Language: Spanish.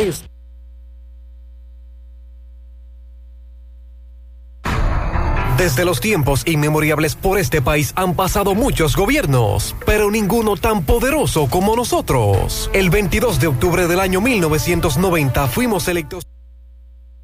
Desde los tiempos inmemorables por este país han pasado muchos gobiernos, pero ninguno tan poderoso como nosotros. El 22 de octubre del año 1990 fuimos electos.